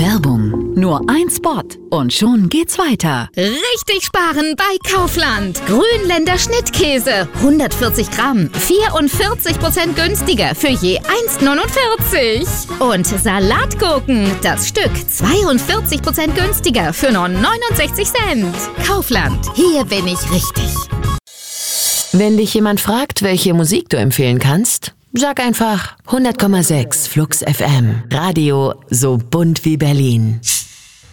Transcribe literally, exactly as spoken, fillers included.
Werbung. Nur ein Spot und schon geht's weiter. Richtig sparen bei Kaufland. Grünländer Schnittkäse. hundertvierzig Gramm. vierundvierzig Prozent günstiger für je eins Komma neunundvierzig. Und Salatgurken. Das Stück zweiundvierzig Prozent günstiger für nur neunundsechzig Cent. Kaufland. Hier bin ich richtig. Wenn dich jemand fragt, welche Musik du empfehlen kannst, sag einfach hundert Komma sechs Flux F M. Radio so bunt wie Berlin.